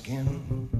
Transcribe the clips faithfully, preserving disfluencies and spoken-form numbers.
again.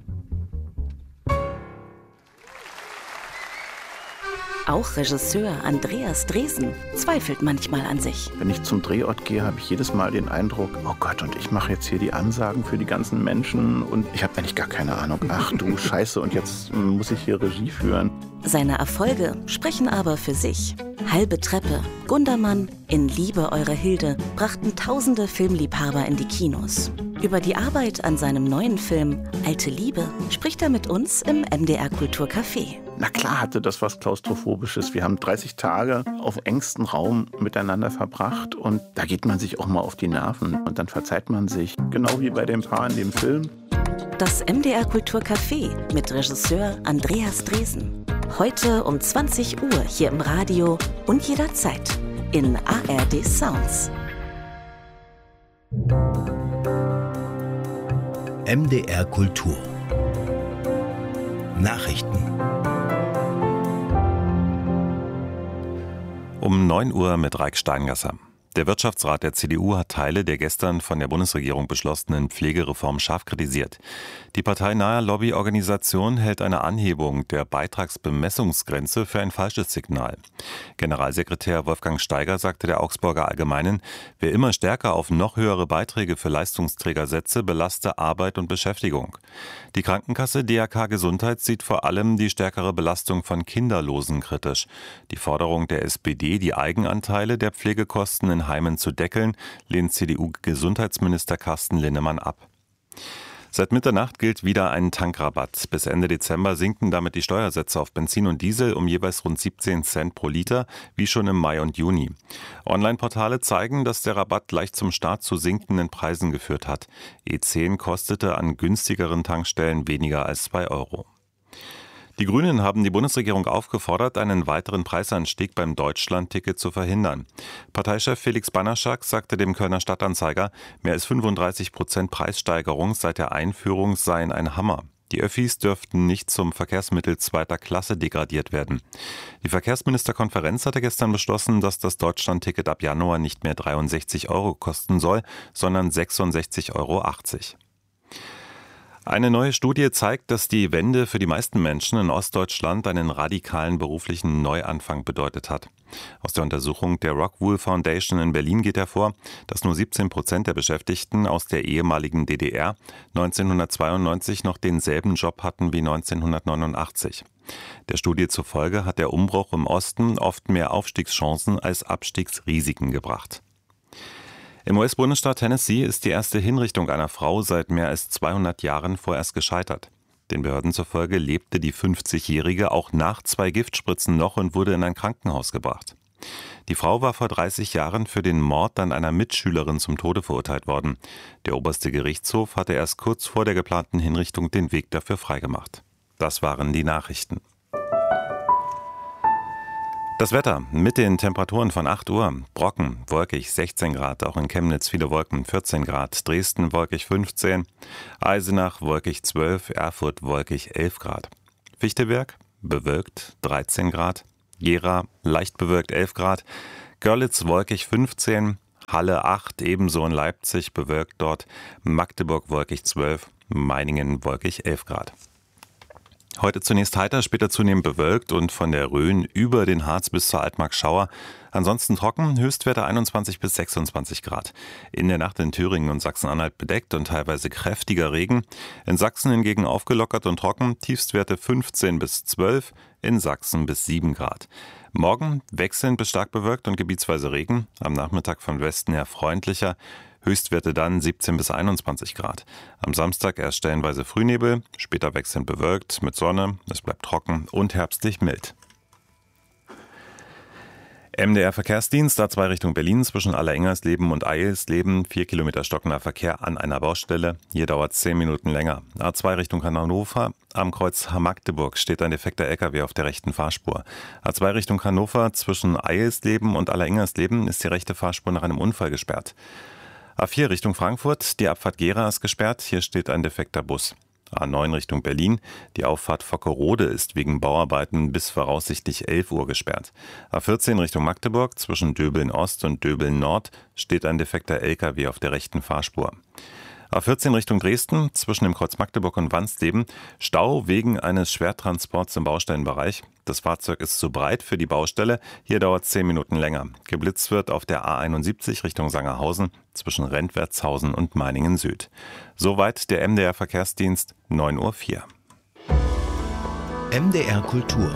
Auch Regisseur Andreas Dresen zweifelt manchmal an sich. Wenn ich zum Drehort gehe, habe ich jedes Mal den Eindruck, oh Gott, und ich mache jetzt hier die Ansagen für die ganzen Menschen und ich habe eigentlich gar keine Ahnung. Ach du Scheiße, und jetzt muss ich hier Regie führen. Seine Erfolge sprechen aber für sich. Halbe Treppe, Gundermann, In Liebe eure Hilde brachten tausende Filmliebhaber in die Kinos. Über die Arbeit an seinem neuen Film Alte Liebe spricht er mit uns im M D R Kulturcafé. Na klar hatte das was Klaustrophobisches. Wir haben dreißig Tage auf engstem Raum miteinander verbracht und da geht man sich auch mal auf die Nerven und dann verzeiht man sich. Genau wie bei dem Paar in dem Film. Das M D R Kulturcafé mit Regisseur Andreas Dresen. Heute um zwanzig Uhr hier im Radio und jederzeit in A R D Sounds. M D R Kultur Nachrichten. Um neun Uhr mit Raik Steingasser. Der Wirtschaftsrat der C D U hat Teile der gestern von der Bundesregierung beschlossenen Pflegereform scharf kritisiert. Die parteinahe Lobbyorganisation hält eine Anhebung der Beitragsbemessungsgrenze für ein falsches Signal. Generalsekretär Wolfgang Steiger sagte der Augsburger Allgemeinen, wer immer stärker auf noch höhere Beiträge für Leistungsträger setze, belaste Arbeit und Beschäftigung. Die Krankenkasse D R K Gesundheit sieht vor allem die stärkere Belastung von Kinderlosen kritisch. Die Forderung der S P D, die Eigenanteile der Pflegekosten in Heimen zu deckeln, lehnt C D U-Gesundheitsminister Carsten Linnemann ab. Seit Mitternacht gilt wieder ein Tankrabatt. Bis Ende Dezember sinken damit die Steuersätze auf Benzin und Diesel um jeweils rund siebzehn Cent pro Liter, wie schon im Mai und Juni. Online-Portale zeigen, dass der Rabatt leicht zum Start zu sinkenden Preisen geführt hat. E zehn kostete an günstigeren Tankstellen weniger als zwei Euro. Die Grünen haben die Bundesregierung aufgefordert, einen weiteren Preisanstieg beim Deutschland-Ticket zu verhindern. Parteichef Felix Banaschak sagte dem Kölner Stadtanzeiger, mehr als fünfunddreißig Prozent Preissteigerung seit der Einführung seien ein Hammer. Die Öffis dürften nicht zum Verkehrsmittel zweiter Klasse degradiert werden. Die Verkehrsministerkonferenz hatte gestern beschlossen, dass das Deutschland-Ticket ab Januar nicht mehr dreiundsechzig Euro kosten soll, sondern sechsundsechzig Euro achtzig. Eine neue Studie zeigt, dass die Wende für die meisten Menschen in Ostdeutschland einen radikalen beruflichen Neuanfang bedeutet hat. Aus der Untersuchung der Rockwool Foundation in Berlin geht hervor, dass nur siebzehn Prozent der Beschäftigten aus der ehemaligen D D R neunzehnhundertzweiundneunzig noch denselben Job hatten wie neunzehnhundertneunundachtzig. Der Studie zufolge hat der Umbruch im Osten oft mehr Aufstiegschancen als Abstiegsrisiken gebracht. Im U S-Bundesstaat Tennessee ist die erste Hinrichtung einer Frau seit mehr als zweihundert Jahren vorerst gescheitert. Den Behörden zufolge lebte die fünfzigjährige auch nach zwei Giftspritzen noch und wurde in ein Krankenhaus gebracht. Die Frau war vor dreißig Jahren für den Mord an einer Mitschülerin zum Tode verurteilt worden. Der oberste Gerichtshof hatte erst kurz vor der geplanten Hinrichtung den Weg dafür freigemacht. Das waren die Nachrichten. Das Wetter mit den Temperaturen von acht Uhr. Brocken, wolkig sechzehn Grad, auch in Chemnitz viele Wolken vierzehn Grad, Dresden wolkig fünfzehn, Eisenach wolkig zwölf, Erfurt wolkig elf Grad. Fichtelberg, bewölkt dreizehn Grad, Gera leicht bewölkt elf Grad, Görlitz wolkig fünfzehn, Halle acht, ebenso in Leipzig bewölkt dort, Magdeburg wolkig zwölf, Meiningen wolkig elf Grad. Heute zunächst heiter, später zunehmend bewölkt und von der Rhön über den Harz bis zur Altmark Schauer. Ansonsten trocken, Höchstwerte einundzwanzig bis sechsundzwanzig Grad. In der Nacht in Thüringen und Sachsen-Anhalt bedeckt und teilweise kräftiger Regen. In Sachsen hingegen aufgelockert und trocken, Tiefstwerte fünfzehn bis zwölf, in Sachsen bis sieben Grad. Morgen wechselnd bis stark bewölkt und gebietsweise Regen. Am Nachmittag von Westen her freundlicher. Höchstwerte dann siebzehn bis einundzwanzig Grad. Am Samstag erst stellenweise Frühnebel, später wechselnd bewölkt mit Sonne, es bleibt trocken und herbstlich mild. M D R-Verkehrsdienst A zwei Richtung Berlin zwischen Allerengersleben und Eilsleben, vier Kilometer stockender Verkehr an einer Baustelle. Hier dauert es zehn Minuten länger. A zwei Richtung Hannover, am Kreuz Magdeburg steht ein defekter L K W auf der rechten Fahrspur. A zwei Richtung Hannover zwischen Eilsleben und Allerengersleben ist die rechte Fahrspur nach einem Unfall gesperrt. A vier Richtung Frankfurt, die Abfahrt Gera ist gesperrt, hier steht ein defekter Bus. A neun Richtung Berlin, die Auffahrt Vockerode ist wegen Bauarbeiten bis voraussichtlich elf Uhr gesperrt. A vierzehn Richtung Magdeburg, zwischen Döbeln Ost und Döbeln Nord steht ein defekter L K W auf der rechten Fahrspur. A vierzehn Richtung Dresden, zwischen dem Kreuz Magdeburg und Wansleben. Stau wegen eines Schwertransports im Baustellenbereich. Das Fahrzeug ist zu breit für die Baustelle. Hier dauert es zehn Minuten länger. Geblitzt wird auf der A einundsiebzig Richtung Sangerhausen, zwischen Rentwertshausen und Meiningen Süd. Soweit der M D R-Verkehrsdienst, neun Uhr vier. M D R Kultur.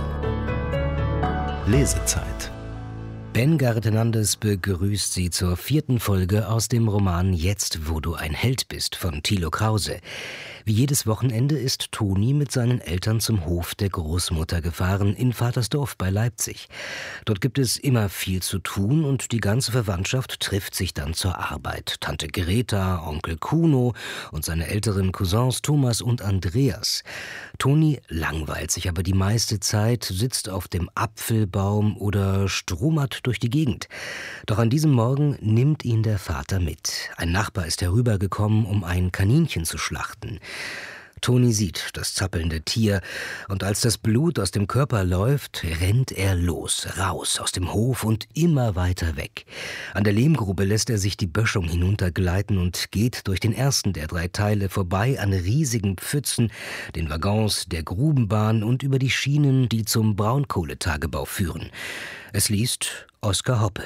Lesezeit. Ben Gartenandes begrüßt Sie zur vierten Folge aus dem Roman Jetzt, wo du ein Held bist von Thilo Krause. Wie jedes Wochenende ist Toni mit seinen Eltern zum Hof der Großmutter gefahren in Vatersdorf bei Leipzig. Dort gibt es immer viel zu tun und die ganze Verwandtschaft trifft sich dann zur Arbeit. Tante Greta, Onkel Kuno und seine älteren Cousins Thomas und Andreas. Toni langweilt sich aber die meiste Zeit, sitzt auf dem Apfelbaum oder stromert durch die Gegend. Doch an diesem Morgen nimmt ihn der Vater mit. Ein Nachbar ist herübergekommen, um ein Kaninchen zu schlachten. Toni sieht das zappelnde Tier, und als das Blut aus dem Körper läuft, rennt er los, raus aus dem Hof und immer weiter weg. An der Lehmgrube lässt er sich die Böschung hinuntergleiten und geht durch den ersten der drei Teile vorbei an riesigen Pfützen, den Waggons der Grubenbahn und über die Schienen, die zum Braunkohletagebau führen. Es liest Oskar Hoppe.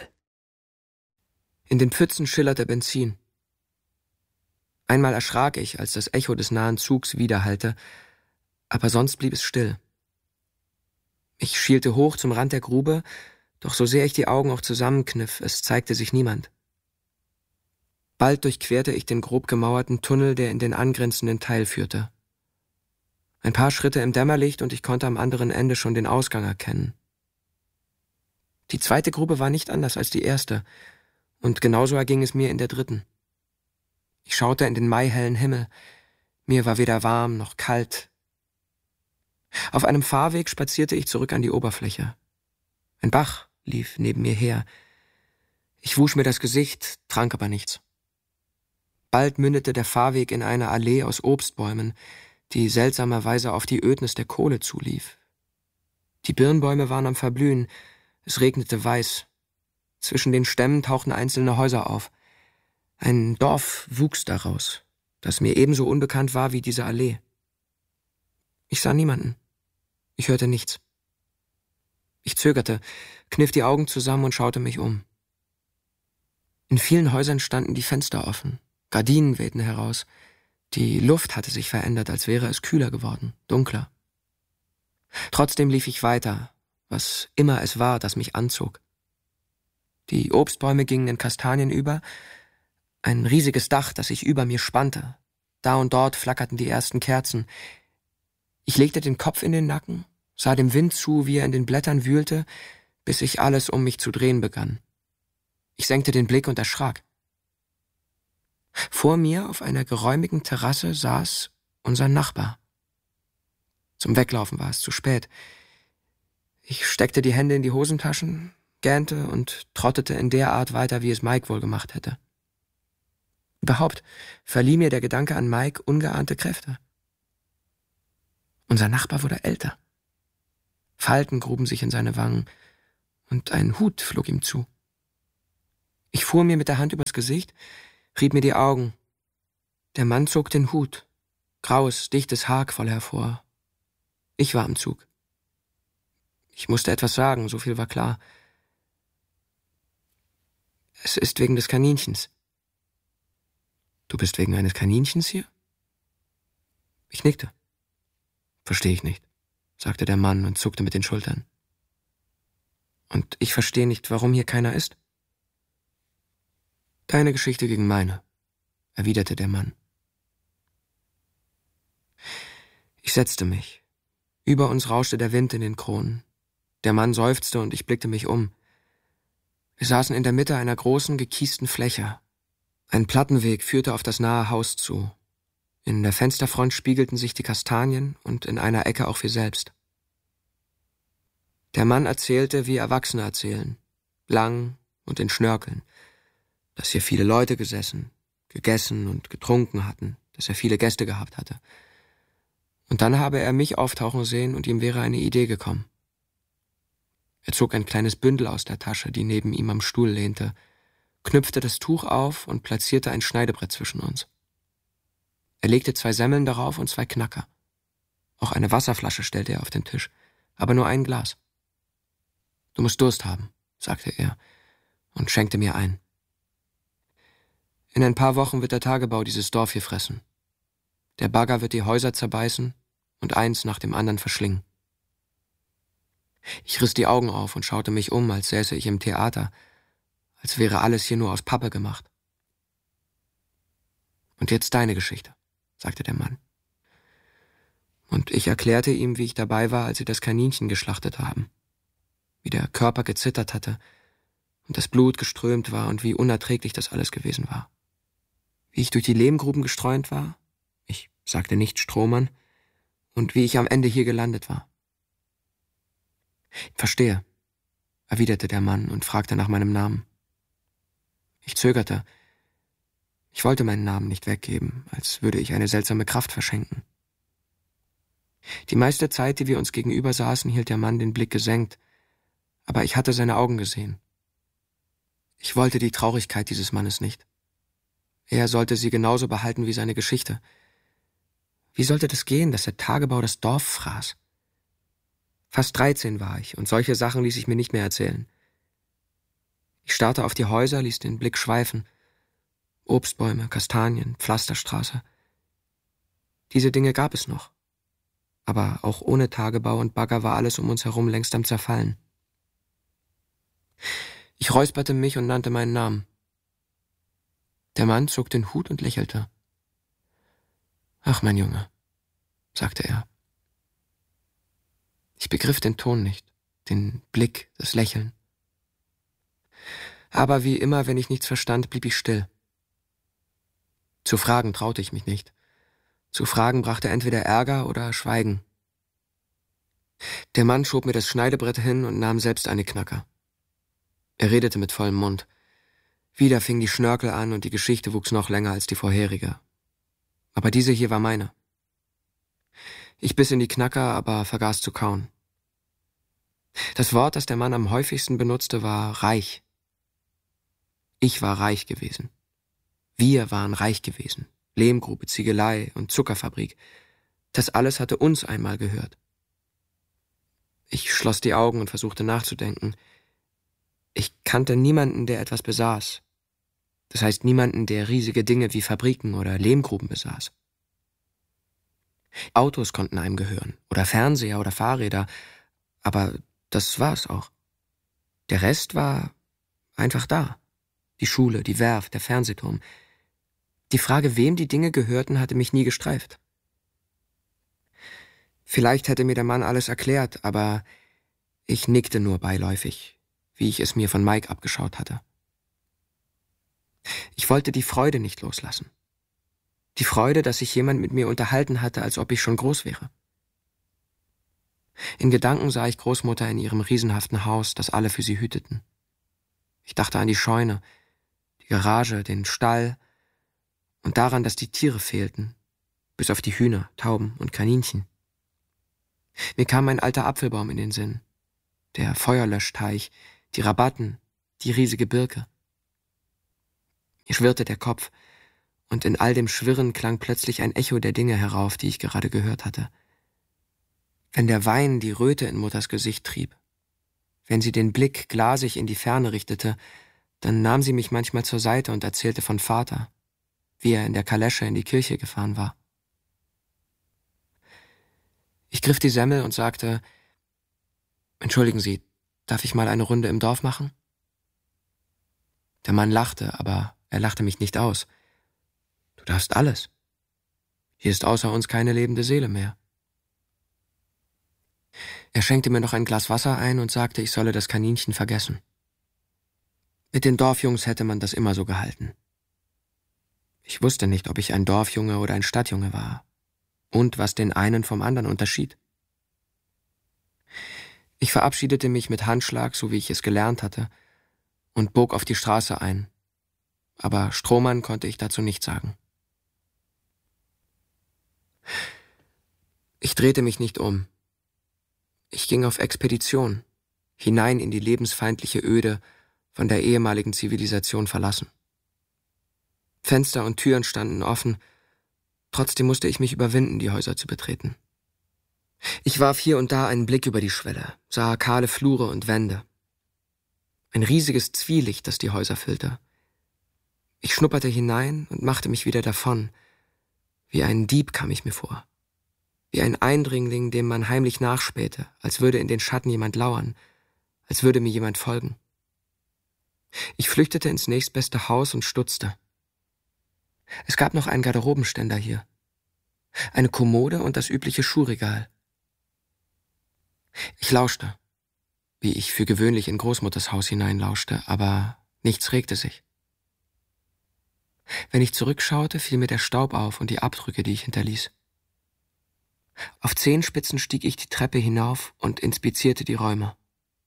In den Pfützen schillerte Benzin. Einmal erschrak ich, als das Echo des nahen Zugs widerhallte, aber sonst blieb es still. Ich schielte hoch zum Rand der Grube, doch so sehr ich die Augen auch zusammenkniff, es zeigte sich niemand. Bald durchquerte ich den grob gemauerten Tunnel, der in den angrenzenden Teil führte. Ein paar Schritte im Dämmerlicht und ich konnte am anderen Ende schon den Ausgang erkennen. Die zweite Grube war nicht anders als die erste, und genauso erging es mir in der dritten. Ich schaute in den maihellen Himmel. Mir war weder warm noch kalt. Auf einem Fahrweg spazierte ich zurück an die Oberfläche. Ein Bach lief neben mir her. Ich wusch mir das Gesicht, trank aber nichts. Bald mündete der Fahrweg in eine Allee aus Obstbäumen, die seltsamerweise auf die Ödnis der Kohle zulief. Die Birnbäume waren am Verblühen, es regnete weiß. Zwischen den Stämmen tauchten einzelne Häuser auf. Ein Dorf wuchs daraus, das mir ebenso unbekannt war wie diese Allee. Ich sah niemanden. Ich hörte nichts. Ich zögerte, kniff die Augen zusammen und schaute mich um. In vielen Häusern standen die Fenster offen, Gardinen wehten heraus. Die Luft hatte sich verändert, als wäre es kühler geworden, dunkler. Trotzdem lief ich weiter, was immer es war, das mich anzog. Die Obstbäume gingen in Kastanien über, ein riesiges Dach, das sich über mir spannte. Da und dort flackerten die ersten Kerzen. Ich legte den Kopf in den Nacken, sah dem Wind zu, wie er in den Blättern wühlte, bis sich alles um mich zu drehen begann. Ich senkte den Blick und erschrak. Vor mir auf einer geräumigen Terrasse saß unser Nachbar. Zum Weglaufen war es zu spät. Ich steckte die Hände in die Hosentaschen, gähnte und trottete in der Art weiter, wie es Mike wohl gemacht hätte. Überhaupt verlieh mir der Gedanke an Mike ungeahnte Kräfte. Unser Nachbar wurde älter. Falten gruben sich in seine Wangen und ein Hut flog ihm zu. Ich fuhr mir mit der Hand übers Gesicht, rieb mir die Augen. Der Mann zog den Hut. Graues, dichtes Haar quoll hervor. Ich war am Zug. Ich musste etwas sagen, so viel war klar. Es ist wegen des Kaninchens. Du bist wegen eines Kaninchens hier? Ich nickte. Verstehe ich nicht, sagte der Mann und zuckte mit den Schultern. Und ich verstehe nicht, warum hier keiner ist. Deine Geschichte gegen meine, erwiderte der Mann. Ich setzte mich. Über uns rauschte der Wind in den Kronen. Der Mann seufzte und ich blickte mich um. Wir saßen in der Mitte einer großen, gekiesten Fläche. Ein Plattenweg führte auf das nahe Haus zu. In der Fensterfront spiegelten sich die Kastanien und in einer Ecke auch wir selbst. Der Mann erzählte, wie Erwachsene erzählen, lang und in Schnörkeln, dass hier viele Leute gesessen, gegessen und getrunken hatten, dass er viele Gäste gehabt hatte. Und dann habe er mich auftauchen sehen und ihm wäre eine Idee gekommen. Er zog ein kleines Bündel aus der Tasche, die neben ihm am Stuhl lehnte, knüpfte das Tuch auf und platzierte ein Schneidebrett zwischen uns. Er legte zwei Semmeln darauf und zwei Knacker. Auch eine Wasserflasche stellte er auf den Tisch, aber nur ein Glas. »Du musst Durst haben«, sagte er und schenkte mir ein. »In ein paar Wochen wird der Tagebau dieses Dorf hier fressen. Der Bagger wird die Häuser zerbeißen und eins nach dem anderen verschlingen.« Ich riss die Augen auf und schaute mich um, als säße ich im Theater, als wäre alles hier nur aus Pappe gemacht. »Und jetzt deine Geschichte«, sagte der Mann. Und ich erklärte ihm, wie ich dabei war, als sie das Kaninchen geschlachtet haben, wie der Körper gezittert hatte und das Blut geströmt war und wie unerträglich das alles gewesen war. Wie ich durch die Lehmgruben gestreunt war, ich sagte nicht Strohmann, und wie ich am Ende hier gelandet war. »Verstehe«, erwiderte der Mann und fragte nach meinem Namen. Ich zögerte. Ich wollte meinen Namen nicht weggeben, als würde ich eine seltsame Kraft verschenken. Die meiste Zeit, die wir uns gegenüber saßen, hielt der Mann den Blick gesenkt, aber ich hatte seine Augen gesehen. Ich wollte die Traurigkeit dieses Mannes nicht. Er sollte sie genauso behalten wie seine Geschichte. Wie sollte das gehen, dass der Tagebau das Dorf fraß? Fast dreizehn war ich, und solche Sachen ließ ich mir nicht mehr erzählen. Ich starrte auf die Häuser, ließ den Blick schweifen. Obstbäume, Kastanien, Pflasterstraße. Diese Dinge gab es noch. Aber auch ohne Tagebau und Bagger war alles um uns herum längst am Zerfallen. Ich räusperte mich und nannte meinen Namen. Der Mann zog den Hut und lächelte. »Ach, mein Junge«, sagte er. Ich begriff den Ton nicht, den Blick, das Lächeln. Aber wie immer, wenn ich nichts verstand, blieb ich still. Zu fragen traute ich mich nicht. Zu fragen brachte entweder Ärger oder Schweigen. Der Mann schob mir das Schneidebrett hin und nahm selbst eine Knacker. Er redete mit vollem Mund. Wieder fing die Schnörkel an und die Geschichte wuchs noch länger als die vorherige. Aber diese hier war meine. Ich biss in die Knacker, aber vergaß zu kauen. Das Wort, das der Mann am häufigsten benutzte, war reich. Ich war reich gewesen. Wir waren reich gewesen. Lehmgrube, Ziegelei und Zuckerfabrik. Das alles hatte uns einmal gehört. Ich schloss die Augen und versuchte nachzudenken. Ich kannte niemanden, der etwas besaß. Das heißt niemanden, der riesige Dinge wie Fabriken oder Lehmgruben besaß. Autos konnten einem gehören, oder Fernseher oder Fahrräder, aber das war es auch. Der Rest war einfach da. Die Schule, die Werft, der Fernsehturm. Die Frage, wem die Dinge gehörten, hatte mich nie gestreift. Vielleicht hätte mir der Mann alles erklärt, aber ich nickte nur beiläufig, wie ich es mir von Mike abgeschaut hatte. Ich wollte die Freude nicht loslassen. Die Freude, dass sich jemand mit mir unterhalten hatte, als ob ich schon groß wäre. In Gedanken sah ich Großmutter in ihrem riesenhaften Haus, das alle für sie hüteten. Ich dachte an die Scheune, die Garage, den Stall und daran, dass die Tiere fehlten, bis auf die Hühner, Tauben und Kaninchen. Mir kam ein alter Apfelbaum in den Sinn, der Feuerlöschteich, die Rabatten, die riesige Birke. Mir schwirrte der Kopf, und in all dem Schwirren klang plötzlich ein Echo der Dinge herauf, die ich gerade gehört hatte. Wenn der Wein die Röte in Mutters Gesicht trieb, wenn sie den Blick glasig in die Ferne richtete, dann nahm sie mich manchmal zur Seite und erzählte von Vater, wie er in der Kalesche in die Kirche gefahren war. Ich griff die Semmel und sagte, »Entschuldigen Sie, darf ich mal eine Runde im Dorf machen?« Der Mann lachte, aber er lachte mich nicht aus. »Du darfst alles. Hier ist außer uns keine lebende Seele mehr.« Er schenkte mir noch ein Glas Wasser ein und sagte, ich solle das Kaninchen vergessen. Mit den Dorfjungs hätte man das immer so gehalten. Ich wusste nicht, ob ich ein Dorfjunge oder ein Stadtjunge war und was den einen vom anderen unterschied. Ich verabschiedete mich mit Handschlag, so wie ich es gelernt hatte, und bog auf die Straße ein. Aber Strohmann konnte ich dazu nichts sagen. Ich drehte mich nicht um. Ich ging auf Expedition, hinein in die lebensfeindliche Öde, von der ehemaligen Zivilisation verlassen. Fenster und Türen standen offen, Trotzdem musste ich mich überwinden, die Häuser zu betreten. Ich warf hier und da einen Blick über die Schwelle, sah kahle Flure und Wände. Ein riesiges Zwielicht, das die Häuser füllte. Ich schnupperte hinein und machte mich wieder davon. Wie ein Dieb kam ich mir vor. Wie ein Eindringling, dem man heimlich nachspähte, als würde in den Schatten jemand lauern, als würde mir jemand folgen. Ich flüchtete ins nächstbeste Haus und stutzte. Es gab noch einen Garderobenständer hier, eine Kommode und das übliche Schuhregal. Ich lauschte, wie ich für gewöhnlich in Großmutters Haus hineinlauschte, aber nichts regte sich. Wenn ich zurückschaute, fiel mir der Staub auf und die Abdrücke, die ich hinterließ. Auf Zehenspitzen stieg ich die Treppe hinauf und inspizierte die Räume.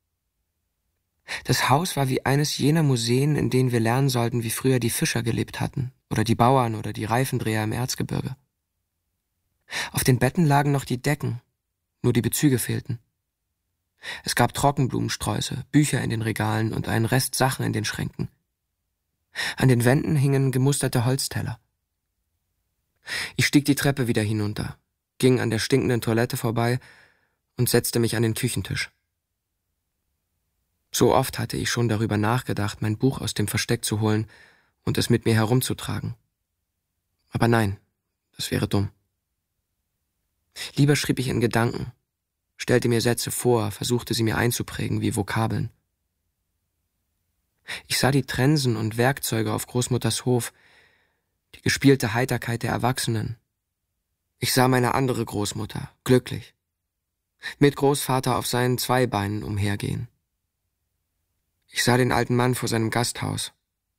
Das Haus war wie eines jener Museen, in denen wir lernen sollten, wie früher die Fischer gelebt hatten, oder die Bauern oder die Reifendreher im Erzgebirge. Auf den Betten lagen noch die Decken, nur die Bezüge fehlten. Es gab Trockenblumensträuße, Bücher in den Regalen und einen Rest Sachen in den Schränken. An den Wänden hingen gemusterte Holzteller. Ich stieg die Treppe wieder hinunter, ging an der stinkenden Toilette vorbei und setzte mich an den Küchentisch. So oft hatte ich schon darüber nachgedacht, mein Buch aus dem Versteck zu holen und es mit mir herumzutragen. Aber nein, das wäre dumm. Lieber schrieb ich in Gedanken, stellte mir Sätze vor, versuchte sie mir einzuprägen wie Vokabeln. Ich sah die Trensen und Werkzeuge auf Großmutters Hof, die gespielte Heiterkeit der Erwachsenen. Ich sah meine andere Großmutter, glücklich, mit Großvater auf seinen Zweibeinen umhergehen. Ich sah den alten Mann vor seinem Gasthaus.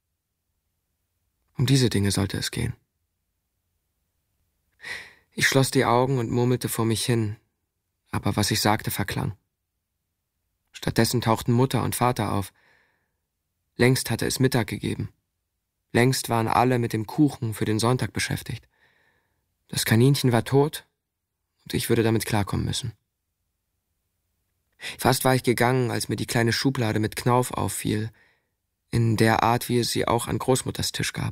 Um diese Dinge sollte es gehen. Ich schloss die Augen und murmelte vor mich hin, aber was ich sagte, verklang. Stattdessen tauchten Mutter und Vater auf. Längst hatte es Mittag gegeben. Längst waren alle mit dem Kuchen für den Sonntag beschäftigt. Das Kaninchen war tot und ich würde damit klarkommen müssen. Fast war ich gegangen, als mir die kleine Schublade mit Knauf auffiel, in der Art, wie es sie auch an Großmutters Tisch gab.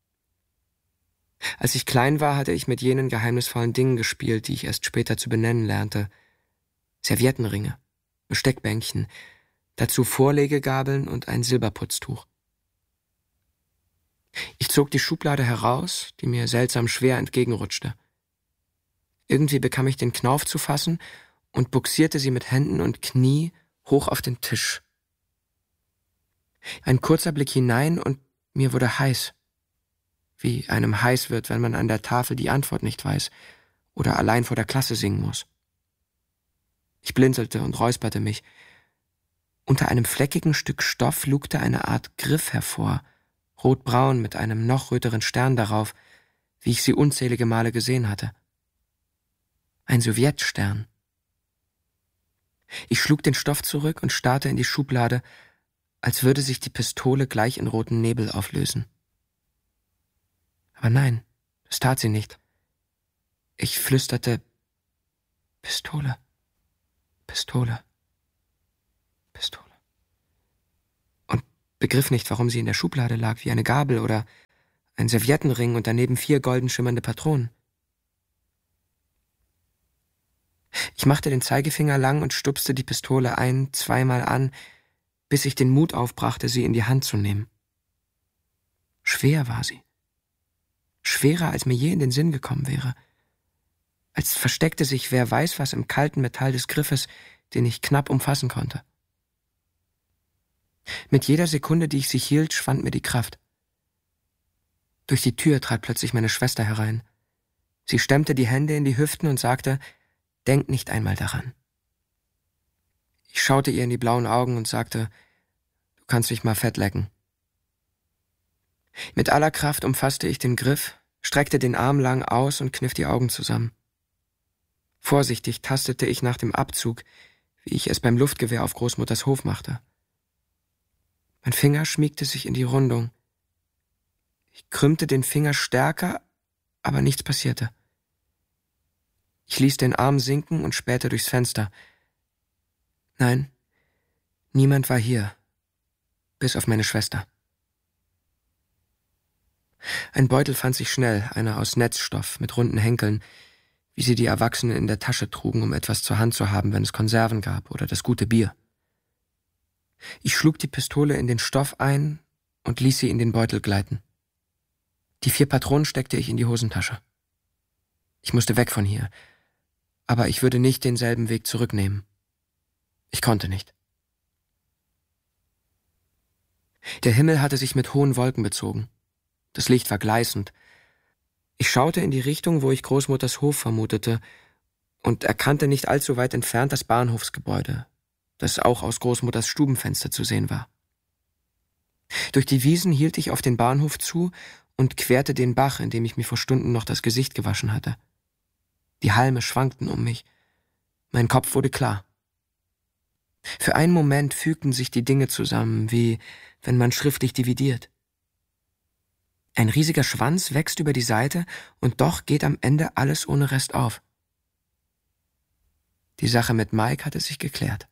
Als ich klein war, hatte ich mit jenen geheimnisvollen Dingen gespielt, die ich erst später zu benennen lernte. Serviettenringe, Besteckbänkchen, dazu Vorlegegabeln und ein Silberputztuch. Ich zog die Schublade heraus, die mir seltsam schwer entgegenrutschte. Irgendwie bekam ich den Knauf zu fassen und buxierte sie mit Händen und Knie hoch auf den Tisch. Ein kurzer Blick hinein und mir wurde heiß. Wie einem heiß wird, wenn man an der Tafel die Antwort nicht weiß oder allein vor der Klasse singen muss. Ich blinzelte und räusperte mich. Unter einem fleckigen Stück Stoff lugte eine Art Griff hervor, rotbraun mit einem noch röteren Stern darauf, wie ich sie unzählige Male gesehen hatte. Ein Sowjetstern. Ich schlug den Stoff zurück und starrte in die Schublade, als würde sich die Pistole gleich in roten Nebel auflösen. Aber nein, das tat sie nicht. Ich flüsterte, Pistole, Pistole, Pistole. Und begriff nicht, warum sie in der Schublade lag, wie eine Gabel oder ein Serviettenring und daneben vier golden schimmernde Patronen. Ich machte den Zeigefinger lang und stupste die Pistole ein-, zweimal an, bis ich den Mut aufbrachte, sie in die Hand zu nehmen. Schwer war sie. Schwerer, als mir je in den Sinn gekommen wäre. Als versteckte sich wer weiß was im kalten Metall des Griffes, den ich knapp umfassen konnte. Mit jeder Sekunde, die ich sie hielt, schwand mir die Kraft. Durch die Tür trat plötzlich meine Schwester herein. Sie stemmte die Hände in die Hüften und sagte, »Denk nicht einmal daran.« Ich schaute ihr in die blauen Augen und sagte, »Du kannst mich mal fett lecken.« Mit aller Kraft umfasste ich den Griff, streckte den Arm lang aus und kniff die Augen zusammen. Vorsichtig tastete ich nach dem Abzug, wie ich es beim Luftgewehr auf Großmutters Hof machte. Mein Finger schmiegte sich in die Rundung. Ich krümmte den Finger stärker, aber nichts passierte. Ich ließ den Arm sinken und spähte durchs Fenster. Nein, niemand war hier, bis auf meine Schwester. Ein Beutel fand sich schnell, einer aus Netzstoff mit runden Henkeln, wie sie die Erwachsenen in der Tasche trugen, um etwas zur Hand zu haben, wenn es Konserven gab oder das gute Bier. Ich schlug die Pistole in den Stoff ein und ließ sie in den Beutel gleiten. Die vier Patronen steckte ich in die Hosentasche. Ich musste weg von hier, aber ich würde nicht denselben Weg zurücknehmen. Ich konnte nicht. Der Himmel hatte sich mit hohen Wolken bezogen. Das Licht war gleißend. Ich schaute in die Richtung, wo ich Großmutters Hof vermutete, und erkannte nicht allzu weit entfernt das Bahnhofsgebäude, das auch aus Großmutters Stubenfenster zu sehen war. Durch die Wiesen hielt ich auf den Bahnhof zu und querte den Bach, in dem ich mir vor Stunden noch das Gesicht gewaschen hatte. Die Halme schwankten um mich. Mein Kopf wurde klar. Für einen Moment fügten sich die Dinge zusammen, wie wenn man schriftlich dividiert. Ein riesiger Schwanz wächst über die Seite und doch geht am Ende alles ohne Rest auf. Die Sache mit Mike hatte sich geklärt.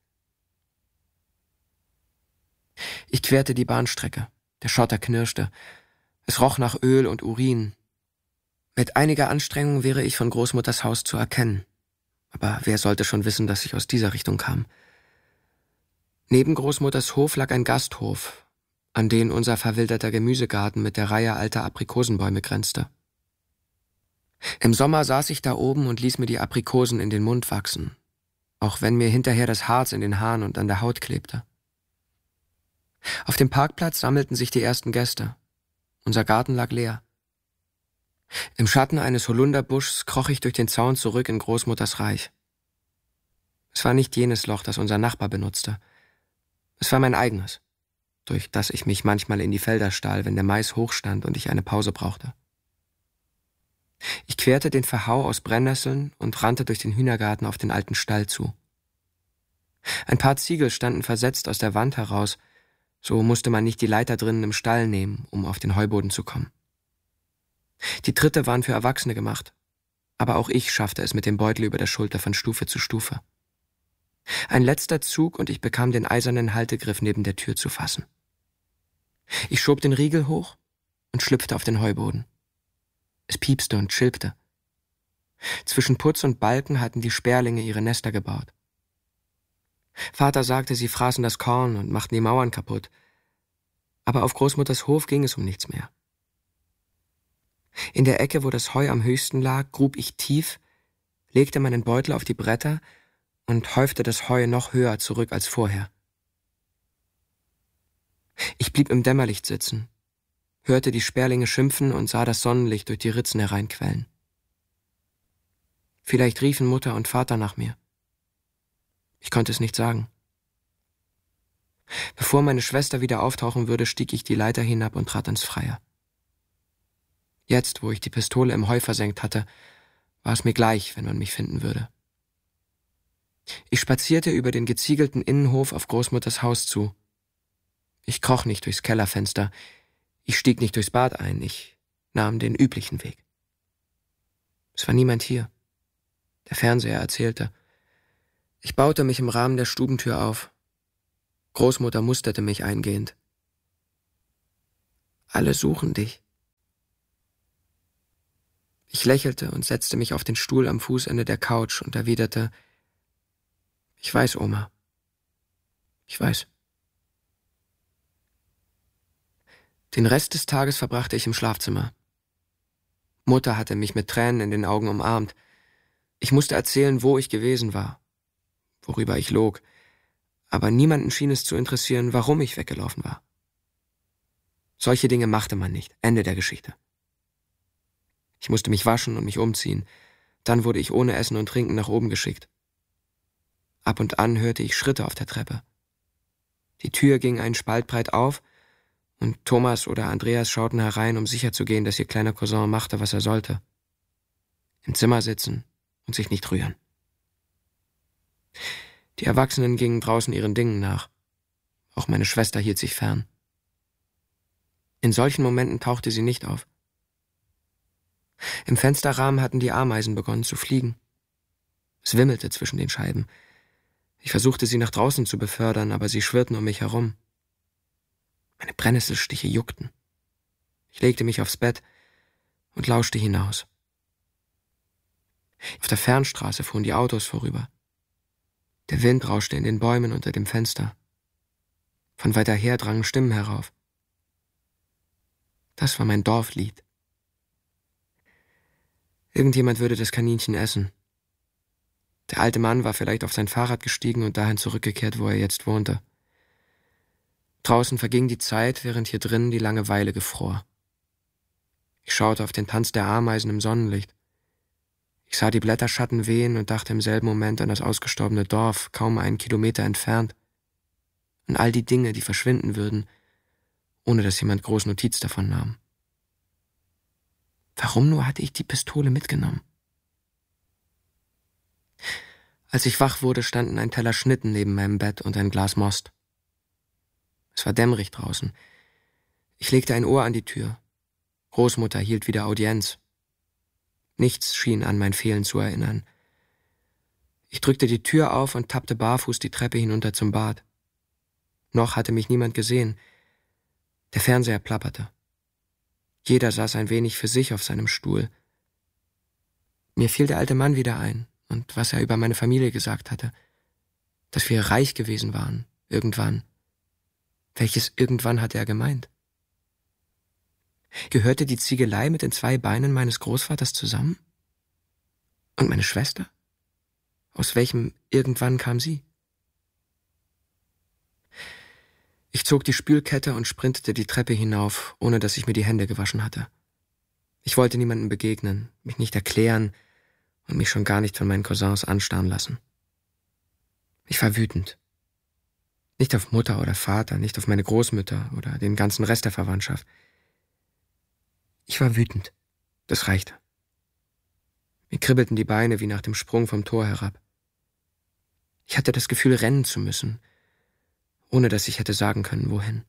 Ich querte die Bahnstrecke. Der Schotter knirschte. Es roch nach Öl und Urin. Mit einiger Anstrengung wäre ich von Großmutters Haus zu erkennen. Aber wer sollte schon wissen, dass ich aus dieser Richtung kam? Neben Großmutters Hof lag ein Gasthof, an den unser verwilderter Gemüsegarten mit der Reihe alter Aprikosenbäume grenzte. Im Sommer saß ich da oben und ließ mir die Aprikosen in den Mund wachsen, auch wenn mir hinterher das Harz in den Haaren und an der Haut klebte. Auf dem Parkplatz sammelten sich die ersten Gäste. Unser Garten lag leer. Im Schatten eines Holunderbuschs kroch ich durch den Zaun zurück in Großmutters Reich. Es war nicht jenes Loch, das unser Nachbar benutzte. Es war mein eigenes, durch das ich mich manchmal in die Felder stahl, wenn der Mais hochstand und ich eine Pause brauchte. Ich querte den Verhau aus Brennnesseln und rannte durch den Hühnergarten auf den alten Stall zu. Ein paar Ziegel standen versetzt aus der Wand heraus, so musste man nicht die Leiter drinnen im Stall nehmen, um auf den Heuboden zu kommen. Die Tritte waren für Erwachsene gemacht, aber auch ich schaffte es mit dem Beutel über der Schulter von Stufe zu Stufe. Ein letzter Zug und ich bekam den eisernen Haltegriff neben der Tür zu fassen. Ich schob den Riegel hoch und schlüpfte auf den Heuboden. Es piepste und schilpte. Zwischen Putz und Balken hatten die Sperlinge ihre Nester gebaut. Vater sagte, sie fraßen das Korn und machten die Mauern kaputt. Aber auf Großmutters Hof ging es um nichts mehr. In der Ecke, wo das Heu am höchsten lag, grub ich tief, legte meinen Beutel auf die Bretter und häufte das Heu noch höher zurück als vorher. Ich blieb im Dämmerlicht sitzen, hörte die Sperlinge schimpfen und sah das Sonnenlicht durch die Ritzen hereinquellen. Vielleicht riefen Mutter und Vater nach mir. Ich konnte es nicht sagen. Bevor meine Schwester wieder auftauchen würde, stieg ich die Leiter hinab und trat ins Freie. Jetzt, wo ich die Pistole im Heu versenkt hatte, war es mir gleich, wenn man mich finden würde. Ich spazierte über den geziegelten Innenhof auf Großmutters Haus zu. Ich kroch nicht durchs Kellerfenster, ich stieg nicht durchs Bad ein, ich nahm den üblichen Weg. Es war niemand hier. Der Fernseher erzählte. Ich baute mich im Rahmen der Stubentür auf. Großmutter musterte mich eingehend. Alle suchen dich. Ich lächelte und setzte mich auf den Stuhl am Fußende der Couch und erwiderte, ich weiß, Oma. Ich weiß. Den Rest des Tages verbrachte ich im Schlafzimmer. Mutter hatte mich mit Tränen in den Augen umarmt. Ich musste erzählen, wo ich gewesen war, worüber ich log, aber niemanden schien es zu interessieren, warum ich weggelaufen war. Solche Dinge machte man nicht. Ende der Geschichte. Ich musste mich waschen und mich umziehen. Dann wurde ich ohne Essen und Trinken nach oben geschickt. Ab und an hörte ich Schritte auf der Treppe. Die Tür ging einen Spalt breit auf und Thomas oder Andreas schauten herein, um sicherzugehen, dass ihr kleiner Cousin machte, was er sollte. Im Zimmer sitzen und sich nicht rühren. Die Erwachsenen gingen draußen ihren Dingen nach. Auch meine Schwester hielt sich fern. In solchen Momenten tauchte sie nicht auf. Im Fensterrahmen hatten die Ameisen begonnen zu fliegen. Es wimmelte zwischen den Scheiben. Ich versuchte, sie nach draußen zu befördern, aber sie schwirrten um mich herum. Meine Brennnesselstiche juckten. Ich legte mich aufs Bett und lauschte hinaus. Auf der Fernstraße fuhren die Autos vorüber. Der Wind rauschte in den Bäumen unter dem Fenster. Von weiter her drangen Stimmen herauf. Das war mein Dorflied. Irgendjemand würde das Kaninchen essen. Der alte Mann war vielleicht auf sein Fahrrad gestiegen und dahin zurückgekehrt, wo er jetzt wohnte. Draußen verging die Zeit, während hier drinnen die Langeweile gefror. Ich schaute auf den Tanz der Ameisen im Sonnenlicht. Ich sah die Blätterschatten wehen und dachte im selben Moment an das ausgestorbene Dorf, kaum einen Kilometer entfernt. An all die Dinge, die verschwinden würden, ohne dass jemand groß Notiz davon nahm. Warum nur hatte ich die Pistole mitgenommen? Als ich wach wurde, standen ein Teller Schnitten neben meinem Bett und ein Glas Most. Es war dämmerig draußen. Ich legte ein Ohr an die Tür. Großmutter hielt wieder Audienz. Nichts schien an mein Fehlen zu erinnern. Ich drückte die Tür auf und tappte barfuß die Treppe hinunter zum Bad. Noch hatte mich niemand gesehen. Der Fernseher plapperte. Jeder saß ein wenig für sich auf seinem Stuhl. Mir fiel der alte Mann wieder ein und was er über meine Familie gesagt hatte. Dass wir reich gewesen waren, irgendwann. Welches irgendwann hatte er gemeint? Gehörte die Ziegelei mit den zwei Beinen meines Großvaters zusammen? Und meine Schwester? Aus welchem irgendwann kam sie? Ich zog die Spülkette und sprintete die Treppe hinauf, ohne dass ich mir die Hände gewaschen hatte. Ich wollte niemandem begegnen, mich nicht erklären und mich schon gar nicht von meinen Cousins anstarren lassen. Ich war wütend. Nicht auf Mutter oder Vater, nicht auf meine Großmütter oder den ganzen Rest der Verwandtschaft. Ich war wütend. Das reichte. Mir kribbelten die Beine wie nach dem Sprung vom Tor herab. Ich hatte das Gefühl, rennen zu müssen, ohne dass ich hätte sagen können, wohin.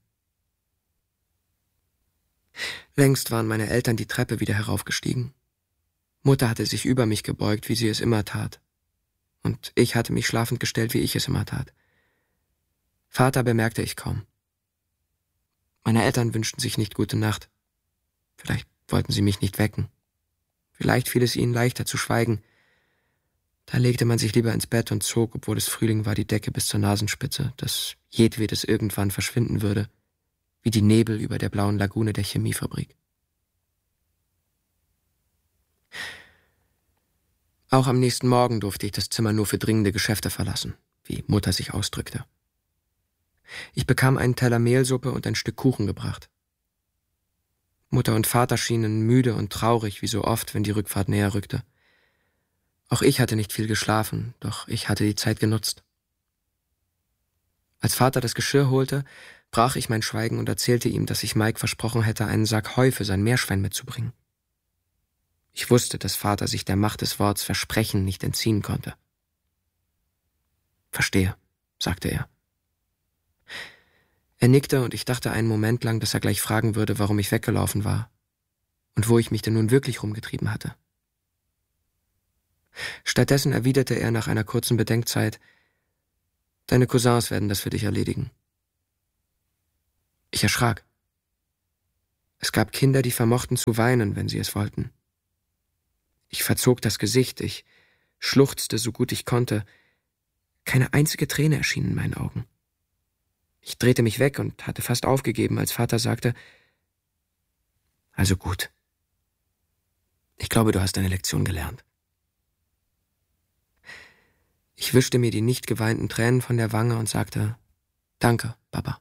Längst waren meine Eltern die Treppe wieder heraufgestiegen. Mutter hatte sich über mich gebeugt, wie sie es immer tat. Und ich hatte mich schlafend gestellt, wie ich es immer tat. Vater bemerkte ich kaum. Meine Eltern wünschten sich nicht gute Nacht. Vielleicht wollten sie mich nicht wecken. Vielleicht fiel es ihnen leichter zu schweigen. Da legte man sich lieber ins Bett und zog, obwohl es Frühling war, die Decke bis zur Nasenspitze, dass jedwedes irgendwann verschwinden würde, wie die Nebel über der blauen Lagune der Chemiefabrik. Auch am nächsten Morgen durfte ich das Zimmer nur für dringende Geschäfte verlassen, wie Mutter sich ausdrückte. Ich bekam einen Teller Mehlsuppe und ein Stück Kuchen gebracht. Mutter und Vater schienen müde und traurig, wie so oft, wenn die Rückfahrt näher rückte. Auch ich hatte nicht viel geschlafen, doch ich hatte die Zeit genutzt. Als Vater das Geschirr holte, brach ich mein Schweigen und erzählte ihm, dass ich Mike versprochen hätte, einen Sack Heu für sein Meerschwein mitzubringen. Ich wusste, dass Vater sich der Macht des Worts Versprechen nicht entziehen konnte. »Verstehe«, sagte er. Er nickte und ich dachte einen Moment lang, dass er gleich fragen würde, warum ich weggelaufen war und wo ich mich denn nun wirklich rumgetrieben hatte. Stattdessen erwiderte er nach einer kurzen Bedenkzeit, »Deine Cousins werden das für dich erledigen.« Ich erschrak. Es gab Kinder, die vermochten zu weinen, wenn sie es wollten. Ich verzog das Gesicht, ich schluchzte so gut ich konnte. Keine einzige Träne erschien in meinen Augen. Ich drehte mich weg und hatte fast aufgegeben, als Vater sagte, »Also gut. Ich glaube, du hast deine Lektion gelernt.« Ich wischte mir die nicht geweinten Tränen von der Wange und sagte, »Danke, Papa.«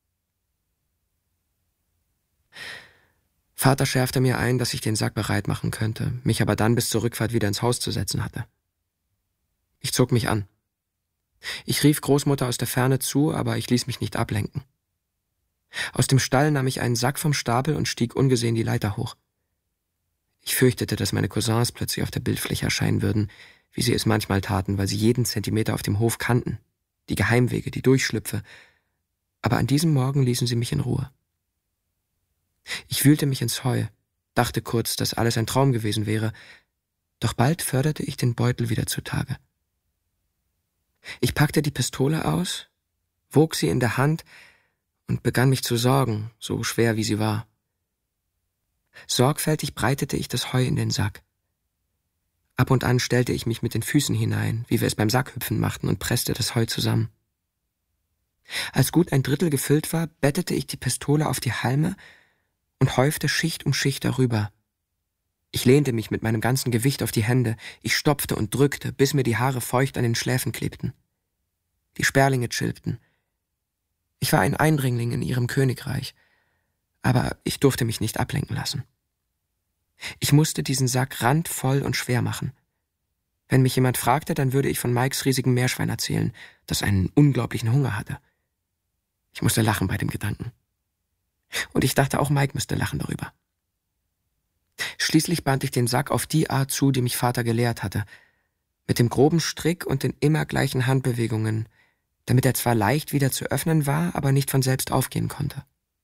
Vater schärfte mir ein, dass ich den Sack bereit machen könnte, mich aber dann bis zur Rückfahrt wieder ins Haus zu setzen hatte. Ich zog mich an. Ich rief Großmutter aus der Ferne zu, aber ich ließ mich nicht ablenken. Aus dem Stall nahm ich einen Sack vom Stapel und stieg ungesehen die Leiter hoch. Ich fürchtete, dass meine Cousins plötzlich auf der Bildfläche erscheinen würden, wie sie es manchmal taten, weil sie jeden Zentimeter auf dem Hof kannten, die Geheimwege, die Durchschlüpfe, aber an diesem Morgen ließen sie mich in Ruhe. Ich wühlte mich ins Heu, dachte kurz, dass alles ein Traum gewesen wäre, doch bald förderte ich den Beutel wieder zutage. Ich packte die Pistole aus, wog sie in der Hand und begann mich zu sorgen, so schwer wie sie war. Sorgfältig breitete ich das Heu in den Sack. Ab und an stellte ich mich mit den Füßen hinein, wie wir es beim Sackhüpfen machten, und presste das Heu zusammen. Als gut ein Drittel gefüllt war, bettete ich die Pistole auf die Halme und häufte Schicht um Schicht darüber. Ich lehnte mich mit meinem ganzen Gewicht auf die Hände, ich stopfte und drückte, bis mir die Haare feucht an den Schläfen klebten. Die Sperlinge chilpten. Ich war ein Eindringling in ihrem Königreich, aber ich durfte mich nicht ablenken lassen. Ich musste diesen Sack randvoll und schwer machen. Wenn mich jemand fragte, dann würde ich von Mikes riesigem Meerschwein erzählen, das einen unglaublichen Hunger hatte. Ich musste lachen bei dem Gedanken. Und ich dachte, auch Mike müsste lachen darüber. Schließlich band ich den Sack auf die Art zu, die mich Vater gelehrt hatte, mit dem groben Strick und den immer gleichen Handbewegungen, damit er zwar leicht wieder zu öffnen war, aber nicht von selbst aufgehen konnte.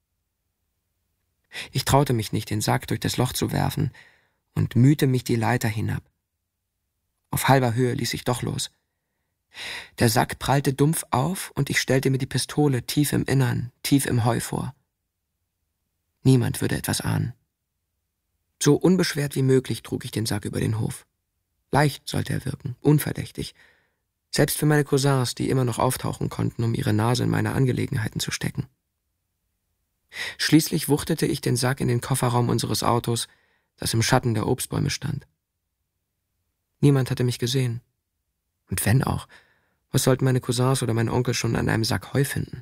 Ich traute mich nicht, den Sack durch das Loch zu werfen und mühte mich die Leiter hinab. Auf halber Höhe ließ ich doch los. Der Sack prallte dumpf auf und ich stellte mir die Pistole tief im Innern, tief im Heu vor. Niemand würde etwas ahnen. So unbeschwert wie möglich trug ich den Sack über den Hof. Leicht sollte er wirken, unverdächtig. Selbst für meine Cousins, die immer noch auftauchen konnten, um ihre Nase in meine Angelegenheiten zu stecken. Schließlich wuchtete ich den Sack in den Kofferraum unseres Autos, das im Schatten der Obstbäume stand. Niemand hatte mich gesehen. Und wenn auch, was sollten meine Cousins oder mein Onkel schon an einem Sack Heu finden?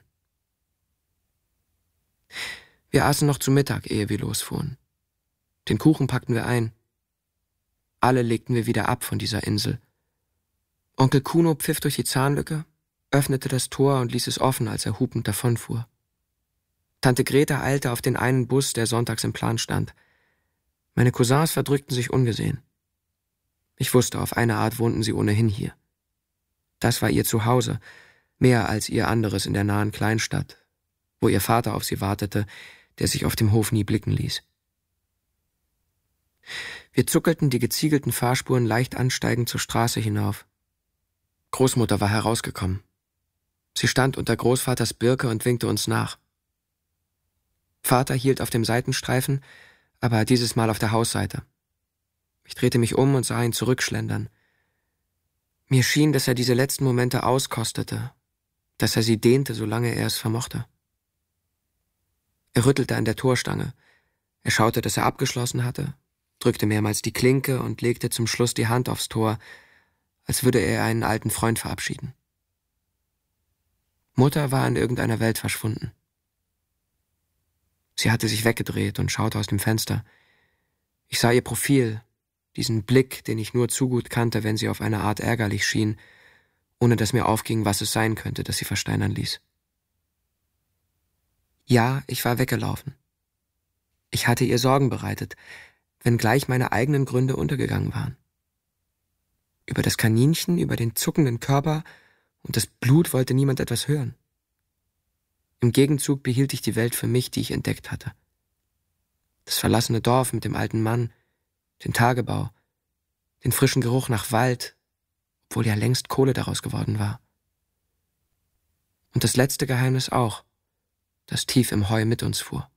Wir aßen noch zu Mittag, ehe wir losfuhren. Den Kuchen packten wir ein. Alle legten wir wieder ab von dieser Insel. Onkel Kuno pfiff durch die Zahnlücke, öffnete das Tor und ließ es offen, als er hupend davonfuhr. Tante Greta eilte auf den einen Bus, der sonntags im Plan stand. Meine Cousins verdrückten sich ungesehen. Ich wusste, auf eine Art wohnten sie ohnehin hier. Das war ihr Zuhause, mehr als ihr anderes in der nahen Kleinstadt, wo ihr Vater auf sie wartete, der sich auf dem Hof nie blicken ließ. Wir zuckelten die geziegelten Fahrspuren leicht ansteigend zur Straße hinauf. Großmutter war herausgekommen. Sie stand unter Großvaters Birke und winkte uns nach. Vater hielt auf dem Seitenstreifen, aber dieses Mal auf der Hausseite. Ich drehte mich um und sah ihn zurückschlendern. Mir schien, dass er diese letzten Momente auskostete, dass er sie dehnte, solange er es vermochte. Er rüttelte an der Torstange. Er schaute, dass er abgeschlossen hatte, drückte mehrmals die Klinke und legte zum Schluss die Hand aufs Tor, als würde er einen alten Freund verabschieden. Mutter war in irgendeiner Welt verschwunden. Sie hatte sich weggedreht und schaute aus dem Fenster. Ich sah ihr Profil, diesen Blick, den ich nur zu gut kannte, wenn sie auf eine Art ärgerlich schien, ohne dass mir aufging, was es sein könnte, das sie versteinern ließ. Ja, ich war weggelaufen. Ich hatte ihr Sorgen bereitet, wenngleich meine eigenen Gründe untergegangen waren. Über das Kaninchen, über den zuckenden Körper und das Blut wollte niemand etwas hören. Im Gegenzug behielt ich die Welt für mich, die ich entdeckt hatte. Das verlassene Dorf mit dem alten Mann, den Tagebau, den frischen Geruch nach Wald, obwohl ja längst Kohle daraus geworden war. Und das letzte Geheimnis auch, das tief im Heu mit uns fuhr.